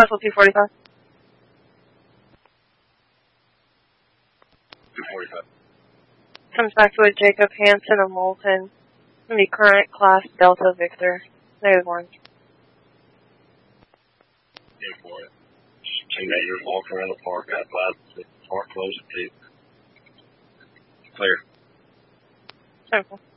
Possible 245. 245. Comes back with Jacob Hansen of Moulton. Going to be current class Delta Victor. -1. Yeah, for it. Teenagers walking around the park outside. The park closed at 2. Clear. Simple.